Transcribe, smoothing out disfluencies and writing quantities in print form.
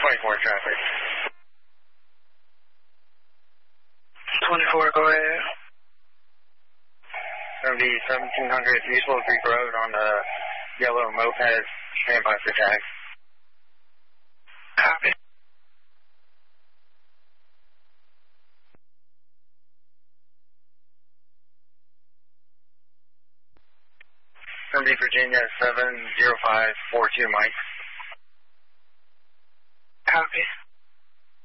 24 traffic. 24, go ahead. Going to be 1700 East Willow Creek Road on the yellow moped. Stand by for tag. Copy. Going to be Virginia 70542 Mike. Copy.